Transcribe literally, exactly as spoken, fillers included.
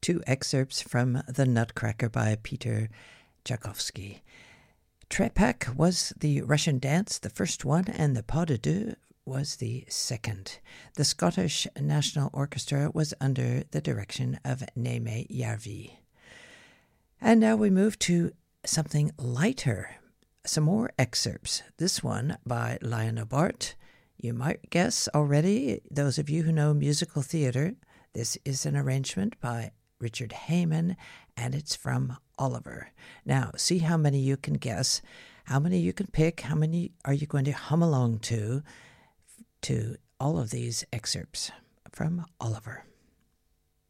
two excerpts from The Nutcracker by Peter Tchaikovsky. Trepak was the Russian dance, the first one, and the Pas de Deux was the second. The Scottish National Orchestra was under the direction of Némé Järvi. And now we move to something lighter, some more excerpts. This one by Lionel Bart. You might guess already, those of you who know musical theater, this is an arrangement by Richard Heyman, and it's from Oliver. Now, see how many you can guess, how many you can pick, how many are you going to hum along to, to all of these excerpts from Oliver.